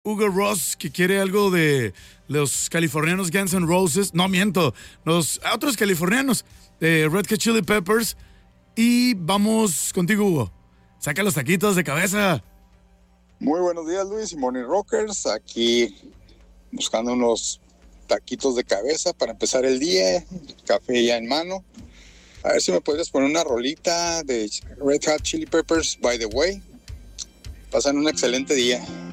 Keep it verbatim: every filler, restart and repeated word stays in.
Hugo Ross, que quiere algo de los californianos Guns N' Roses. No, miento. Los otros californianos, de Red Hot Chili Peppers. Y vamos contigo, Hugo. Saca los taquitos de cabeza. Muy buenos días, Luis y Morning Rockers. Aquí buscando unos taquitos de cabeza para empezar el día. Café ya en mano. A ver si me podrías poner una rolita de Red Hot Chili Peppers, By the Way. Pasan un excelente día.